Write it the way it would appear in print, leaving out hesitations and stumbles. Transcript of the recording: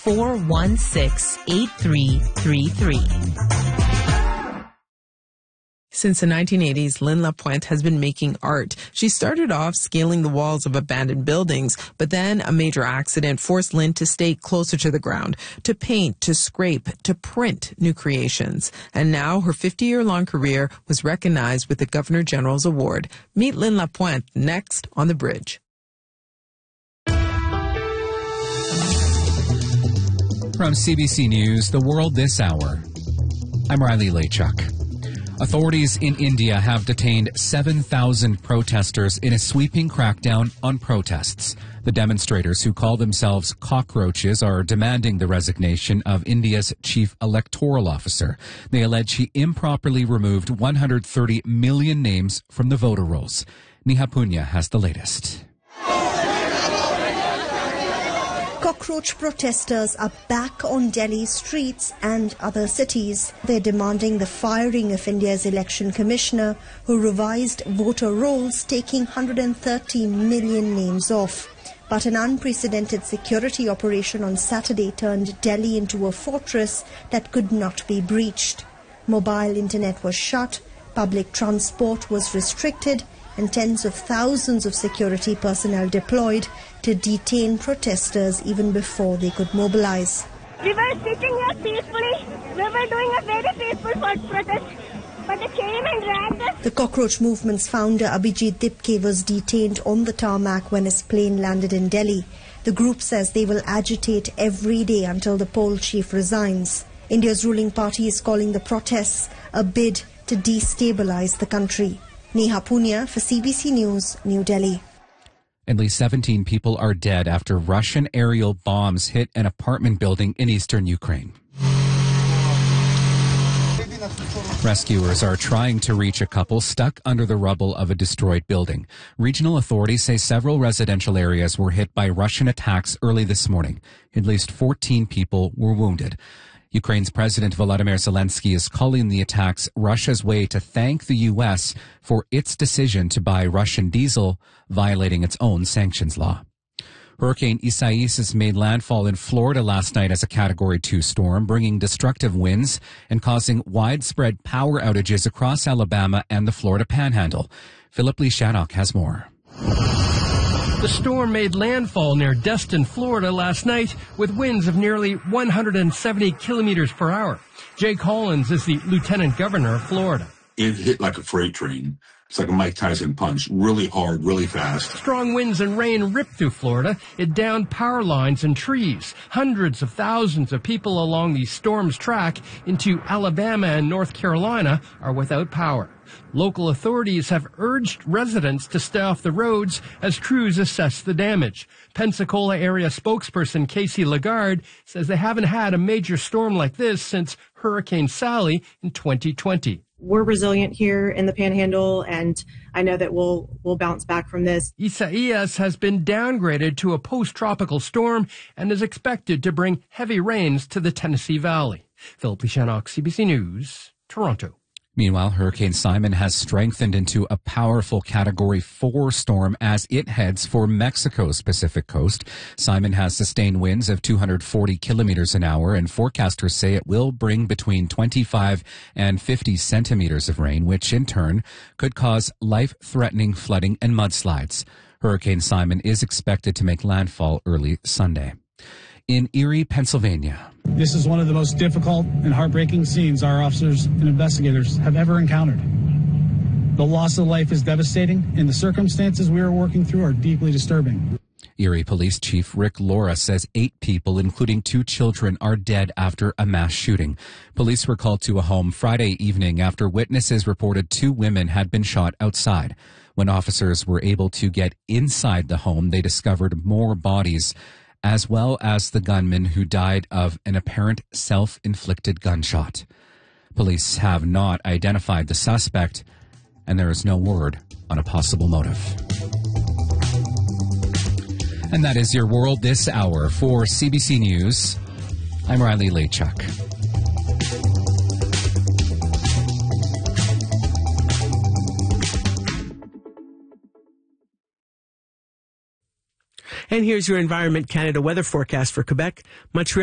416-8333. Since the 1980s, Lynn Lapointe has been making art. She started off scaling the walls of abandoned buildings, but then a major accident forced Lynn to stay closer to the ground, to paint, to scrape, to print new creations. And now her 50-year-long career was recognized with the Governor General's Award. Meet Lynn Lapointe next on The Bridge. From CBC News, The World This Hour, I'm Riley Lachuk. Authorities in India have detained 7,000 protesters in a sweeping crackdown on protests. The demonstrators, who call themselves cockroaches, are demanding the resignation of India's chief electoral officer. They allege he improperly removed 130 million names from the voter rolls. Neha Punya has the latest. Cockroach protesters are back on Delhi streets and other cities. They're demanding the firing of India's election commissioner, who revised voter rolls, taking 130 million names off. But an unprecedented security operation on Saturday turned Delhi into a fortress that could not be breached. Mobile internet was shut, public transport was restricted, and tens of thousands of security personnel deployed to detain protesters even before they could mobilize. We were sitting here peacefully. We were doing a very peaceful protest, but they came and dragged us. The cockroach movement's founder Abhijit Dipke was detained on the tarmac when his plane landed in Delhi. The group says they will agitate every day until the poll chief resigns. India's ruling party is calling the protests a bid to destabilize the country. Neha Punya for CBC News, New Delhi. At least 17 people are dead after Russian aerial bombs hit an apartment building in eastern Ukraine. Rescuers are trying to reach a couple stuck under the rubble of a destroyed building. Regional authorities say several residential areas were hit by Russian attacks early this morning. At least 14 people were wounded. Ukraine's President Volodymyr Zelensky is calling the attacks Russia's way to thank the U.S. for its decision to buy Russian diesel, violating its own sanctions law. Hurricane Isaias has made landfall in Florida last night as a Category 2 storm, bringing destructive winds and causing widespread power outages across Alabama and the Florida Panhandle. Philip Lee Shannock has more. The storm made landfall near Destin, Florida last night with winds of nearly 170 kilometers per hour. Jay Collins is the lieutenant governor of Florida. It hit like a freight train. It's like a Mike Tyson punch, really hard, really fast. Strong winds and rain ripped through Florida. It downed power lines and trees. Hundreds of thousands of people along the storm's track into Alabama and North Carolina are without power. Local authorities have urged residents to stay off the roads as crews assess the damage. Pensacola area spokesperson Casey Lagarde says they haven't had a major storm like this since Hurricane Sally in 2020. We're resilient here in the Panhandle, and I know that we'll bounce back from this. Isaias has been downgraded to a post-tropical storm and is expected to bring heavy rains to the Tennessee Valley. Philip Lee Shannock, CBC News, Toronto. Meanwhile, Hurricane Simon has strengthened into a powerful Category 4 storm as it heads for Mexico's Pacific coast. Simon has sustained winds of 240 kilometers an hour, and forecasters say it will bring between 25 and 50 centimeters of rain, which in turn could cause life-threatening flooding and mudslides. Hurricane Simon is expected to make landfall early Sunday. In Erie, Pennsylvania. This is one of the most difficult and heartbreaking scenes our officers and investigators have ever encountered. The loss of life is devastating, and the circumstances we are working through are deeply disturbing. Erie Police Chief Rick Laura says 8 people, including 2 children, are dead after a mass shooting. Police were called to a home Friday evening after witnesses reported 2 women had been shot outside. When officers were able to get inside the home, they discovered more bodies, as well as the gunman who died of an apparent self-inflicted gunshot. Police have not identified the suspect, and there is no word on a possible motive. And that is your World This Hour. For CBC News, I'm Riley Lachuk. And here's your Environment Canada weather forecast for Quebec, Montreal.